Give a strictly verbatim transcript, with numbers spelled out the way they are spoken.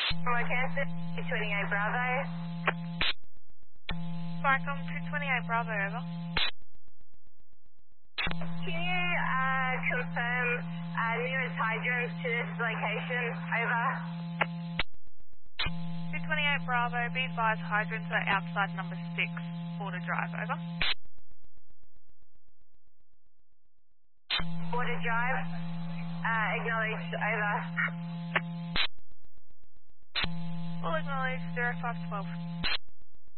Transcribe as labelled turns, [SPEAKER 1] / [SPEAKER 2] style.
[SPEAKER 1] My Kansas, two twenty-eight Bravo.
[SPEAKER 2] Sparkcom two twenty-eight Bravo, over.
[SPEAKER 1] Can you uh, confirm uh, nearest hydrants to this location? Over.
[SPEAKER 2] two twenty-eight Bravo, be advised hydrants are outside number six, Border Drive, over.
[SPEAKER 1] Border Drive, uh, acknowledged, over.
[SPEAKER 2] Full acknowledged, zero five twelve.